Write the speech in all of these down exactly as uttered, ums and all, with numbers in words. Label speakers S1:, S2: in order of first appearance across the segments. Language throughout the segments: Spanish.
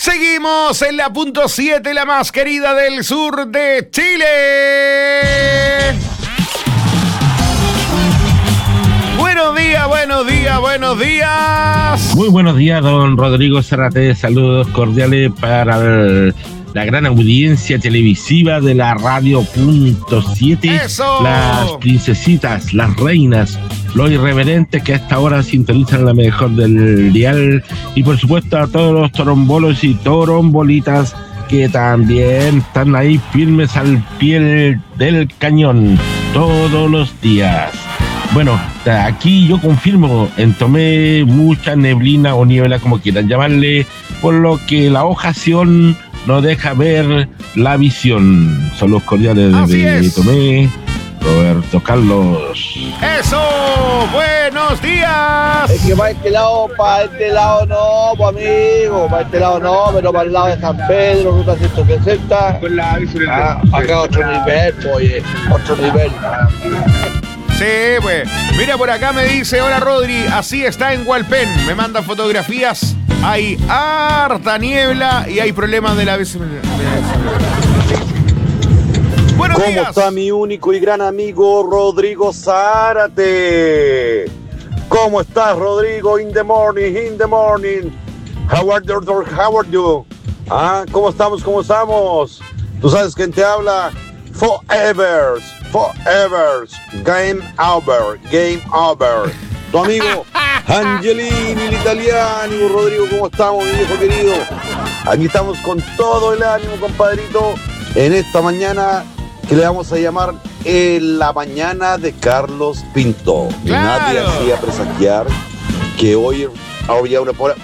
S1: Seguimos en la punto siete, la más querida del sur de Chile. Buenos días, buenos días, buenos días.
S2: Muy buenos días, don Rodrigo Zárate. Saludos cordiales para el, la gran audiencia televisiva de la radio punto siete.
S1: ¡Eso!
S2: Las princesitas, las reinas, los irreverentes que a esta hora sintonizan la mejor del dial. Y por supuesto a todos los torombolos y torombolitas que también están ahí firmes al pie del cañón todos los días. Bueno, aquí yo confirmo, en Tomé mucha neblina o niebla, como quieran llamarle, por lo que la hojación no deja ver la visión. Son los cordiales de Tomé, Roberto Carlos.
S1: ¡Eso! ¡Buenos días!
S3: Es que para este lado, para este lado no, pues amigo, para este lado no, pero para el lado de San Pedro, ruta ciento sesenta, ah, acá otro nivel, oye, otro nivel.
S1: Sí, pues. Mira, por acá me dice, hola Rodri, así está en Hualpén. Me mandan fotografías. Hay harta niebla y hay problemas de la visibilidad. Buenos
S3: ¿Cómo
S1: días.
S3: está mi único y gran amigo Rodrigo Zárate? ¿Cómo estás, Rodrigo? In the morning, in the morning. How are you? How are you? Ah, ¿cómo estamos? ¿Cómo estamos? ¿Tú sabes quién te habla? Forever, forever, game over, game over. Tu amigo Angelini, el italiano. Rodrigo, ¿cómo estamos, mi viejo querido? Aquí estamos con todo el ánimo, compadrito, en esta mañana que le vamos a llamar en la mañana de Carlos Pinto.
S1: ¡Claro!
S3: Nadie hacía presagiar que hoy habría una poca...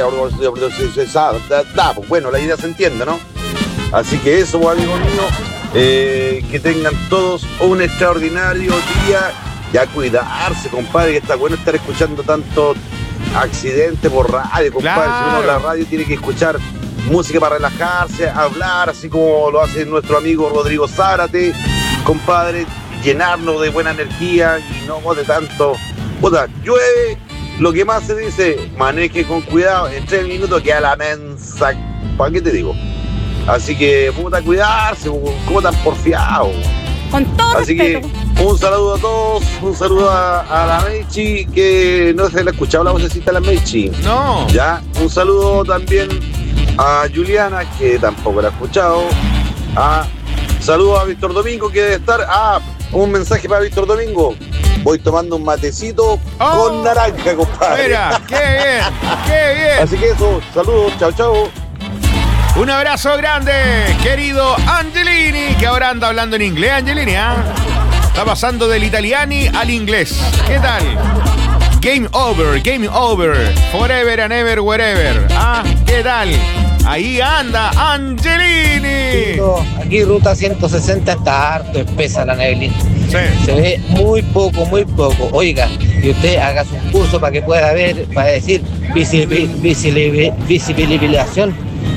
S3: Bueno, la idea se entiende, ¿no? Así que eso, amigos míos. Eh, que tengan todos un extraordinario día. Ya cuidarse, compadre, que está bueno estar escuchando tanto accidente por radio, compadre.
S1: Claro.
S3: Si uno en la radio tiene que escuchar música para relajarse, hablar, así como lo hace nuestro amigo Rodrigo Zárate, compadre, llenarnos de buena energía y no de tanto. Puta, llueve, lo que más se dice, maneje con cuidado, en tres minutos queda la mensa. ¿Para qué te digo? Así que, puta, cuidarse, como tan porfiado.
S4: Con todo
S3: Así
S4: respeto.
S3: que, un saludo a todos, un saludo a, a la Mechi, que no se le ha escuchado la vocecita de la Mechi.
S1: No.
S3: Ya, un saludo también a Juliana, que tampoco la ha escuchado. Ah, saludo a Víctor Domingo, que debe estar. Ah, un mensaje para Víctor Domingo. Voy tomando un matecito
S1: Oh,
S3: con naranja, compadre.
S1: Mira, qué bien, qué bien.
S3: Así que eso, saludos, chao, chao.
S1: Un abrazo grande, querido Angelini, que ahora anda hablando en inglés, Angelini, ¿ah? Está pasando del italiani al inglés. ¿Qué tal? Game over, game over. Forever and ever, wherever. ¿Ah? ¿Qué tal? Ahí anda Angelini.
S5: Aquí ruta ciento sesenta está harto espesa la neblina.
S1: Sí.
S5: Se ve muy poco, muy poco. Oiga, y usted haga un curso para que pueda ver, para decir visibil- visibil- visibilización.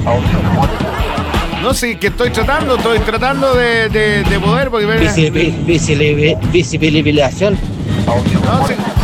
S1: No sé, que estoy tratando, estoy tratando de, de, de poder, porque...
S5: Visibil- visibil- visibilización.
S1: No, sí,